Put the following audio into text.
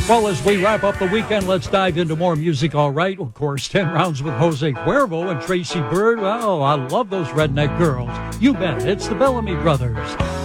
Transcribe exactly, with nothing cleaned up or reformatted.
Well, as we wrap up the weekend, let's dive into more music, all right? Of course, ten rounds with Jose Cuervo and Tracy Byrd. Oh, I love those redneck girls. You bet. It's the Bellamy Brothers.